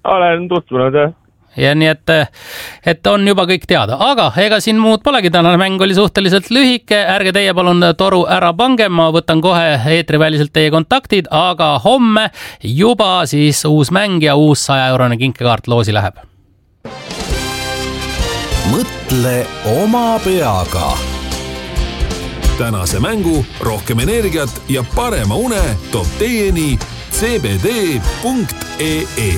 Olen tutvunud, jah. Ja nii, et on juba kõik teada. Aga ega siin muud polegi, tänane mäng oli suhteliselt lühike. Ärge teie palun toru ära pange, ma võtan kohe eetriväliselt teie kontaktid, aga homme juba siis uus mäng ja uus 100-eurone kinkekaart loosi läheb. Mõtle oma peaga. Tänase mängu rohkem energiat ja parema une toob teieni cbd.ee.